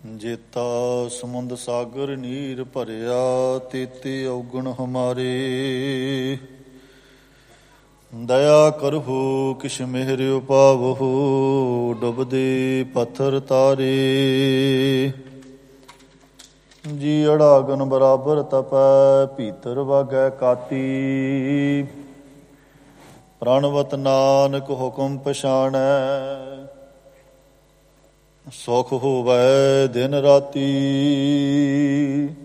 ਜੇਤਾ ਸਮੁੰਦ ਸਾਗਰ ਨੀਰ ਭਰਿਆ, ਤੇਤੇ ਔਗਣ ਹਮਾਰੇ। ਦਇਆ ਕਰਹੁ ਕਿਛ ਮਿਹਰ ਉਪਾਵਹੁ, ਡੁਬਦੇ ਪੱਥਰ ਤਾਰੇ। ਜੀ ਅੜਾਗਨ ਬਰਾਬਰ ਤਪੈ, ਭੀਤਰ ਵਾਗੈ ਕਾਤੀ। ਪ੍ਰਣਵਤ ਨਾਨਕ ਹੁਕਮ ਪਛਾਣੈ, ਸੁਖ ਹੋਵੈ ਦਿਨ ਰਾਤੀ।